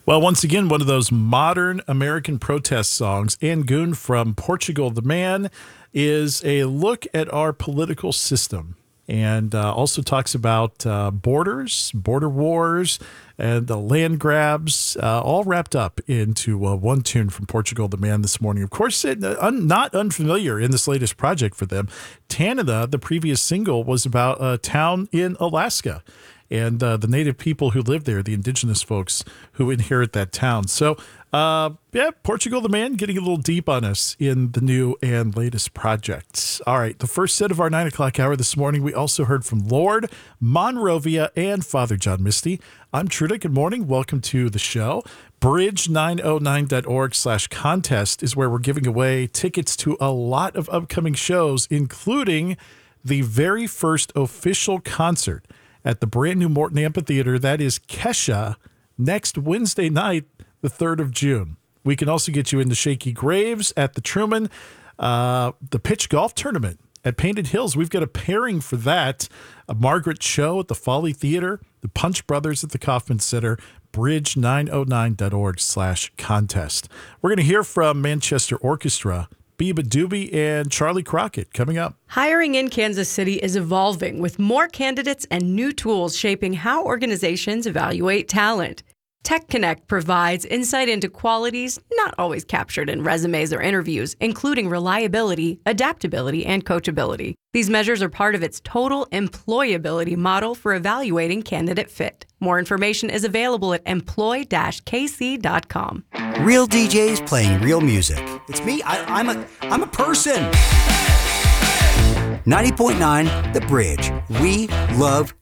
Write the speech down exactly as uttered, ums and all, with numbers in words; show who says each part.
Speaker 1: Well, once again, one of those modern American protest songs, Angoon from Portugal the Man, is a look at our political system and uh, also talks about uh, borders, border wars, and the land grabs, uh, all wrapped up into uh, one tune from Portugal the Man this morning. Of course, it, uh, un, not unfamiliar in this latest project for them. Tanana, the previous single, was about a town in Alaska and uh, the native people who live there, the indigenous folks who inherit that town. So, uh, yeah, Portugal the Man getting a little deep on us in the new and latest projects. All right, the first set of our nine o'clock hour this morning, we also heard from Lorde, Monrovia, and Father John Misty. I'm Truda. Good morning. Welcome to the show. bridge nine oh nine dot org slash contest is where we're giving away tickets to a lot of upcoming shows, including the very first official concert at the brand new Morton Amphitheater. That is Kesha next Wednesday night, the third of June. We can also get you into Shaky Graves at the Truman, uh, the Pitch Golf Tournament at Painted Hills. We've got a pairing for that. A Margaret Cho at the Folly Theater, the Punch Brothers at the Kauffman Center, bridge nine oh nine dot org slash contest. We're going to hear from Manchester Orchestra, Biba Doobie, and Charlie Crockett coming up.
Speaker 2: Hiring in Kansas City is evolving with more candidates and new tools shaping how organizations evaluate talent. Tech Connect provides insight into qualities not always captured in resumes or interviews, including reliability, adaptability, and coachability. These measures are part of its total employability model for evaluating candidate fit. More information is available at employ dash k c dot com.
Speaker 3: Real D Js playing real music. It's me. I, I'm a I'm a person. ninety point nine The Bridge. We love